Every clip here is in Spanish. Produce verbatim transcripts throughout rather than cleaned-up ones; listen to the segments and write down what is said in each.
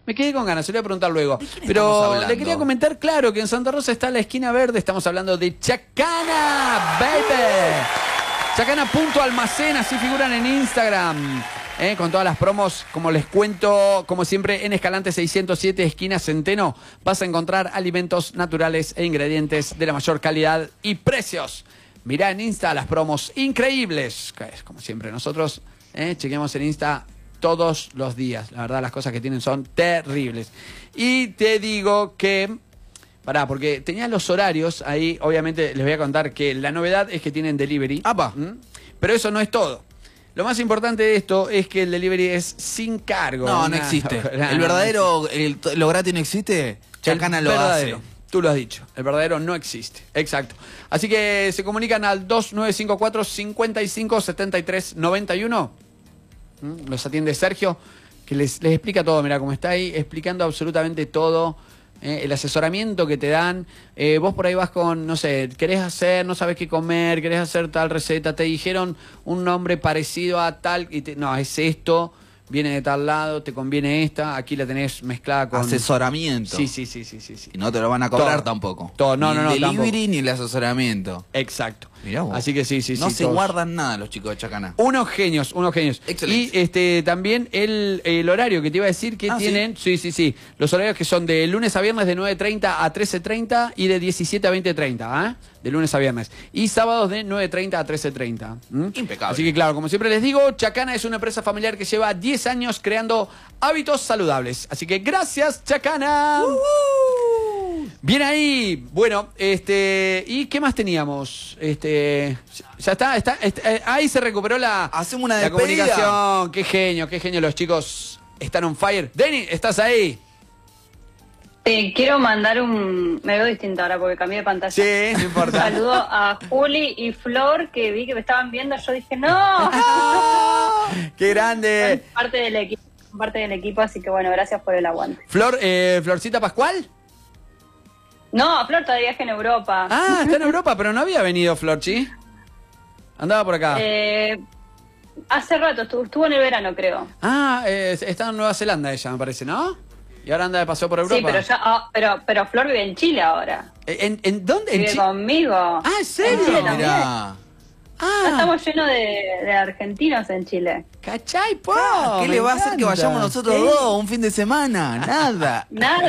Me quedé con ganas, se lo voy a preguntar luego. Pero le quería comentar, claro, que en Santa Rosa está la esquina verde. Estamos hablando de Chacana, baby. Chacana punto almacén, así figuran en Instagram. Eh, con todas las promos, como les cuento, como siempre, en Escalante seiscientos siete, esquina Centeno, vas a encontrar alimentos naturales e ingredientes de la mayor calidad y precios. Mirá en Insta las promos increíbles. Como siempre, nosotros eh, chequeamos en Insta todos los días. La verdad, las cosas que tienen son terribles. Y te digo que... Pará, porque tenía los horarios ahí. Obviamente les voy a contar que la novedad es que tienen delivery. ¡Apa! ¿Mm? Pero eso no es todo. Lo más importante de esto es que el delivery es sin cargo. No, no existe. El verdadero, el, lo gratis no existe. Chacana lo hace. Tú lo has dicho. El verdadero no existe. Exacto. Así que se comunican al dos nueve cinco cuatro, cinco cinco, siete tres nueve uno. ¿Mm? Los atiende Sergio, que les, les explica todo. Mira cómo está ahí, explicando absolutamente todo. Eh, el asesoramiento que te dan, eh, vos por ahí vas con, no sé, querés hacer, no sabes qué comer, querés hacer tal receta, te dijeron un nombre parecido a tal, y te, no, es esto, viene de tal lado, te conviene esta, aquí la tenés mezclada con... Asesoramiento. Sí, sí, sí, sí, sí, sí. Y no te lo van a cobrar todo, tampoco. Todo, no, ni no, no, el delivery tampoco. Ni el asesoramiento. Exacto. Mirá vos. Así que sí, sí, no sí. se todos. guardan nada los chicos de Chacana. Unos genios, unos genios. Excelente. Y este también el, el horario que te iba a decir que ah, tienen, ¿sí? sí, sí, sí, los horarios que son de lunes a viernes de nueve treinta a trece treinta y de diecisiete a veinte treinta, ¿eh? De lunes a viernes. Y sábados de nueve treinta a trece treinta. ¿Mm? Impecable. Así que claro, como siempre les digo, Chacana es una empresa familiar que lleva diez años creando hábitos saludables. Así que gracias, Chacana. Uh -huh. Bien ahí. Bueno, este, ¿y qué más teníamos? Este, ya está, está, está ahí se recuperó la, Hacemos una la despedida. comunicación. Qué genio, qué genio, los chicos están on fire. Denny, ¿estás ahí? Sí, quiero mandar un... Me veo distinta ahora porque cambié de pantalla. Sí, no importa. Un saludo a Juli y Flor, que vi que me estaban viendo. Yo dije, ¡no! ¡Qué grande! Son parte del equipo, parte del equipo, así que bueno, gracias por el aguante. Flor, eh, Florcita Pascual. No, Flor todavía es en Europa. Ah, está en Europa, pero no había venido Florchi. Andaba por acá. Eh, hace rato, estuvo, estuvo en el verano, creo. Ah, eh, está en Nueva Zelanda ella, me parece, ¿no? Y ahora anda de paseo por Europa. Sí, pero ya, oh, pero, pero Flor vive en Chile ahora. ¿En, en dónde? Vive ¿En Chile? conmigo. Ah, ¿en serio? En Chile también. Ah. Ya estamos llenos de, de argentinos en Chile. ¿Cachai, po? Ah, ¿Qué le va a hacer encanta. que vayamos nosotros ¿Sí? dos un fin de semana? Nada.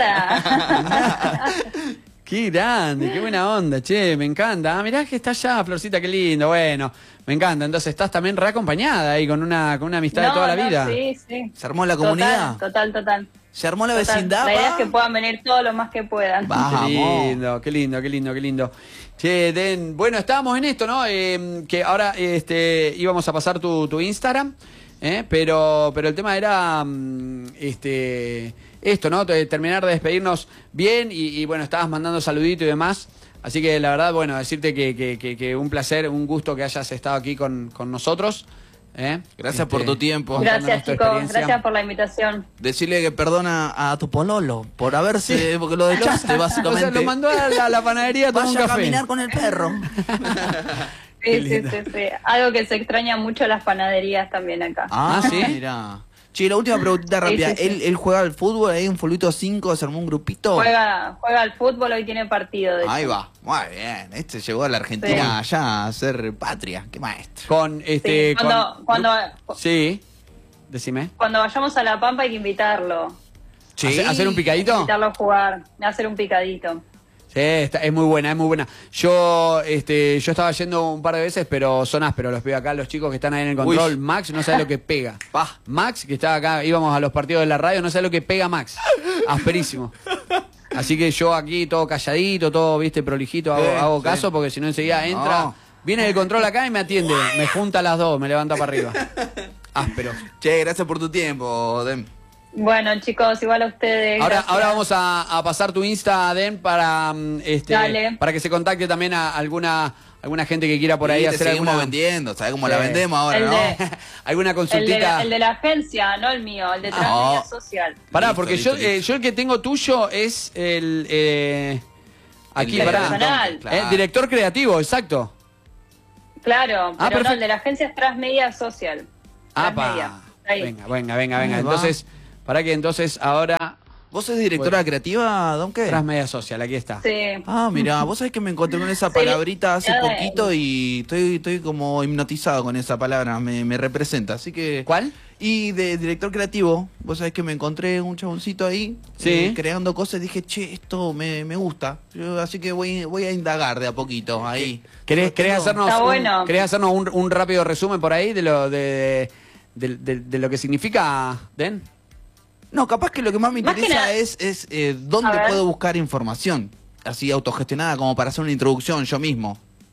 Nada. Qué grande, qué buena onda, che, me encanta. Ah, mirá que está allá, Florcita, qué lindo, bueno, me encanta. Entonces estás también reacompañada ahí con una, con una amistad no, de toda la no, vida. Sí, sí. ¿Se armó la comunidad? Total, total, total. ¿Se armó la Total. vecindad? La idea pa? es que puedan venir todos lo más que puedan. Vamos. Qué lindo, qué lindo, qué lindo, qué lindo. Che, Den, bueno, estábamos en esto, ¿no? Eh, que ahora este, íbamos a pasar tu, tu Instagram, ¿eh? pero, pero el tema era este, esto, ¿no? Terminar de despedirnos bien y, y bueno, estabas mandando saludito y demás. Así que la verdad, bueno, decirte que, que, que, que un placer, un gusto que hayas estado aquí con, con nosotros. ¿Eh? Gracias este, por tu tiempo. Gracias, chicos. Gracias por la invitación. Decirle que perdona a tu pololo por haberse, sí. porque lo dejaste básicamente. O sea, lo mandó a la, a la panadería a tomar un Vaya café. a caminar con el perro. Sí, sí, sí, sí. Algo que se extraña mucho las panaderías también acá. Ah, ¿sí? Mira. Che, la última preguntita rápida. Sí, sí, sí. ¿Él, ¿Él juega al fútbol ahí en Fulvito cinco? ¿Se armó un grupito? Juega, juega al fútbol, hoy tiene partido. De Ahí hecho. va. Muy bien. Este llegó a la Argentina Sí. allá a ser patria. Qué maestro. Con este. Sí, cuando, con... cuando, Sí, decime. cuando vayamos a La Pampa hay que invitarlo. Sí. ¿Hacer, hacer un picadito? Invitarlo a jugar, a hacer un picadito. Sí, está, es muy buena, es muy buena. Yo este, yo estaba yendo un par de veces, pero son ásperos los pibes acá, los chicos que están ahí en el control. Uy. Max no sabe lo que pega. Pa. Max, que estaba acá, íbamos a los partidos de la radio, no sabe lo que pega Max. Asperísimo. Así que yo aquí todo calladito, todo, viste, prolijito, hago, Sí, hago sí. caso, porque si no enseguida entra, No. viene el control acá y me atiende. Me junta a las dos, me levanta para arriba. Áspero. Che, gracias por tu tiempo, Dem. Bueno, chicos, igual a ustedes. Ahora, gracias. ahora vamos a, a pasar tu Insta, Den, para mm, este, Dale. para que se contacte también a alguna alguna gente que quiera por ahí Sí, te hacer seguimos alguna vendiendo, ¿sabes cómo Sí. la vendemos ahora, El no? de- alguna El de, consultita. el de la agencia, no el mío, el de No. Transmedia Social. Pará, Listo, porque listo, yo listo. eh, yo el que tengo tuyo es el eh, aquí El pará. personal. Claro. Eh, director creativo, exacto. Claro, Ah, pero no, perfecto. el de la agencia es Transmedia Social. Transmedia. Apa. Ahí. Venga, venga, venga, venga. Ahí va. Entonces, para que entonces ahora ¿Vos sos directora bueno. creativa, Don qué? Transmedia Social, aquí está. Sí. Ah, mirá, vos sabés que me encontré con esa palabrita hace sí. poquito y estoy, estoy como hipnotizado con esa palabra, me, me representa, así que... ¿Cuál? Y de director creativo, vos sabés que me encontré un chaboncito ahí, sí. eh, creando cosas, dije, che, esto me, me gusta, Yo, así que voy, voy a indagar de a poquito ahí. ¿Querés, ¿querés hacernos, Está un, bueno. ¿querés hacernos un, un rápido resumen por ahí de lo, de, de, de, de lo que significa, Den? No, capaz que lo que más me más interesa es, es eh, dónde puedo buscar información, así autogestionada, como para hacer una introducción yo mismo.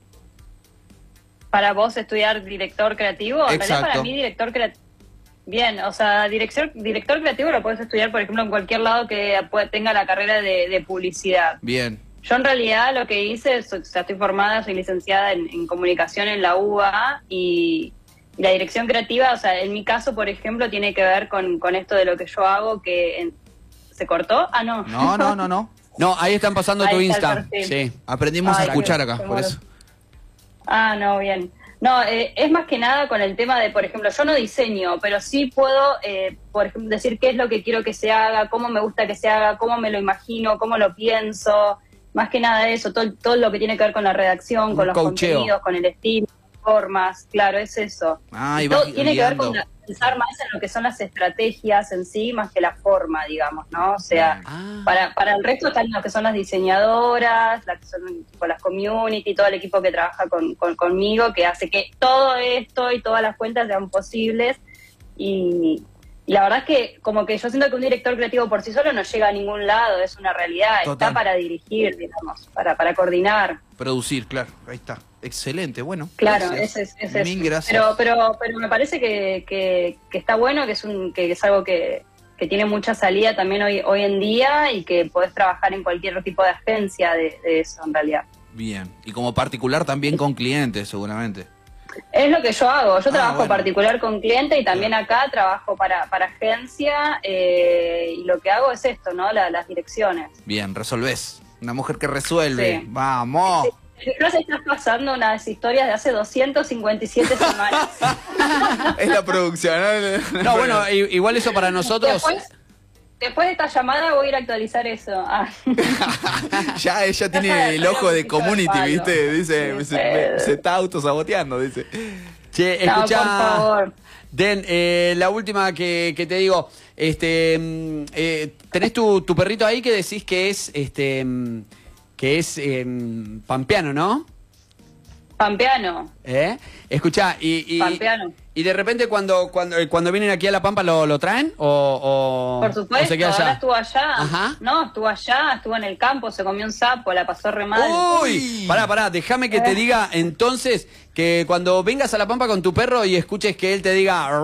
¿Para vos estudiar director creativo? En realidad para mí director creativo... Bien, o sea, director, director creativo lo puedes estudiar, por ejemplo, en cualquier lado que pueda, tenga la carrera de, de publicidad. Bien. Yo en realidad lo que hice, o sea, estoy formada, soy licenciada en, en comunicación en la U B A y... Y la dirección creativa, o sea, en mi caso, por ejemplo, tiene que ver con, con esto de lo que yo hago, que en, ¿se cortó? Ah, no. No, no, no, no. No, ahí están pasando ahí tu Insta. Sí, aprendimos Ay, a escuchar acá, por eso. Ah, no, bien. No, eh, es más que nada con el tema de, por ejemplo, yo no diseño, pero sí puedo, eh, por ejemplo, decir qué es lo que quiero que se haga, cómo me gusta que se haga, cómo me lo imagino, cómo lo pienso. Más que nada eso, todo, todo lo que tiene que ver con la redacción, Un con los coacheo. contenidos, con el estilo. Formas, claro, es eso. Ah, y todo tiene guiando. que ver con la, pensar más en lo que son las estrategias en sí, más que la forma, digamos, ¿no? O sea, ah. para, para el resto están lo que son las diseñadoras, las que son tipo, las community, todo el equipo que trabaja con, con, conmigo, que hace que todo esto y todas las cuentas sean posibles. Y, y la verdad es que como que yo siento que un director creativo por sí solo no llega a ningún lado, es una realidad. Total. Está para dirigir, digamos, para, para coordinar. Producir, claro, ahí está. Excelente, bueno. Claro, ese es eso. Mil gracias. Pero, pero, pero me parece que, que, que está bueno, que es un, que es algo que, que tiene mucha salida también hoy, hoy en día y que podés trabajar en cualquier tipo de agencia de, de eso en realidad. Bien, y como particular también con clientes seguramente. Es lo que yo hago, yo ah, trabajo bueno. particular con cliente y también claro. acá trabajo para, para agencia eh, y lo que hago es esto, ¿no? La, las direcciones. Bien, resolvés. Una mujer que resuelve. Sí. ¡Vamos! Sí. No se estás pasando unas historias de hace doscientas cincuenta y siete semanas. Es la producción, ¿no? No, bueno, igual eso para nosotros... Después, después de esta llamada voy a ir a actualizar eso. Ah. Ya ella tiene el ojo de community, ¿viste? Dice, sí, se, me, se está autosaboteando, dice. Che, escuchá, no, por favor. Den, eh, la última que, que te digo, este, eh, tenés tu, tu perrito ahí que decís que es... este que es eh, pampeano, ¿no? Pampeano. ¿Eh? Escuchá, y, y, Pampeano. y de repente cuando cuando cuando vienen aquí a La Pampa, ¿lo, lo traen? O, o, Por supuesto, o se queda allá? Ahora estuvo allá. Ajá. No, estuvo allá, estuvo en el campo, se comió un sapo, la pasó re mal. Uy, pará, pará, déjame que eh. te diga entonces que cuando vengas a La Pampa con tu perro y escuches que él te diga...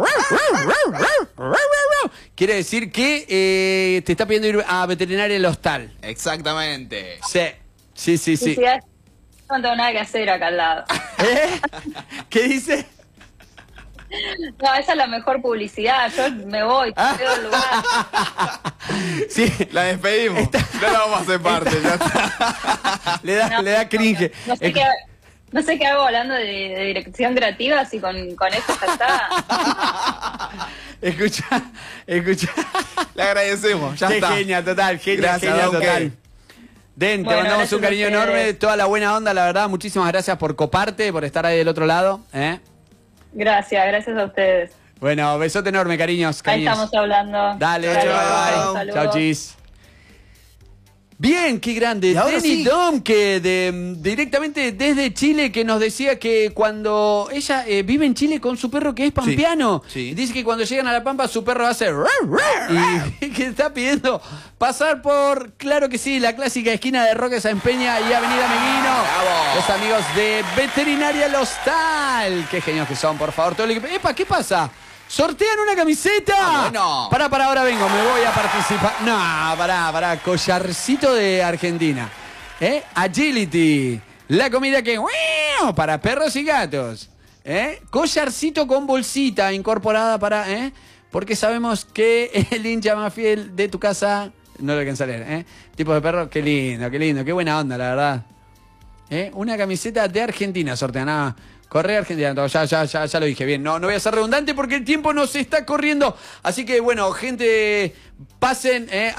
Quiere decir que eh, te está pidiendo ir a veterinaria el hostal. Exactamente. Sí, sí, sí, sí. sí. No tengo nada que hacer acá al lado. ¿Eh? ¿Qué dice? No, esa es la mejor publicidad. Yo me voy, te veo el lugar. Sí, la despedimos. Está... No la vamos a hacer parte. Está... Ya está. Le da, no, le da cringe. No, no, sé qué, no sé qué hago hablando de, de dirección creativa, si con, con eso ya está. Escucha, escucha. Le agradecemos, ya qué está. Genia, total, genia, gracias, genia, total. Okay. Den, bueno, te mandamos un cariño enorme, toda la buena onda, la verdad. Muchísimas gracias por coparte, por estar ahí del otro lado. ¿eh? Gracias, gracias a ustedes. Bueno, besote enorme, cariños. cariños. Ahí estamos hablando. Dale, chao, bye. Chao, chis. Bien, qué grande. Denny sí. Dom, que de, directamente desde Chile, que nos decía que cuando ella eh, vive en Chile con su perro que es pampeano, sí, sí. dice que cuando llegan a La Pampa su perro hace y que está pidiendo pasar por, claro que sí, la clásica esquina de Roque Sáenz Peña y Avenida Meguino. Bravo. Los amigos de Veterinaria El Hostal. Qué genios que son, por favor. Todo el equipo. Epa, ¿qué pasa? ¿Sortean una camiseta? Ah, bueno. Pará, pará, ahora vengo, me voy a participar. No, pará, pará, collarcito de Argentina. ¿Eh? Agility, la comida que... para perros y gatos. ¿Eh? Collarcito con bolsita incorporada para... ¿eh? Porque sabemos que el hincha más fiel de tu casa... No lo alcanza a leer, ¿eh? Tipo de perro, qué lindo, qué lindo, qué buena onda, la verdad. ¿Eh? Una camiseta de Argentina sortean. Ah, Correa Argentina, ya, ya, ya, ya lo dije bien. No, no voy a ser redundante porque el tiempo nos está corriendo. Así que, bueno, gente, pasen... Eh,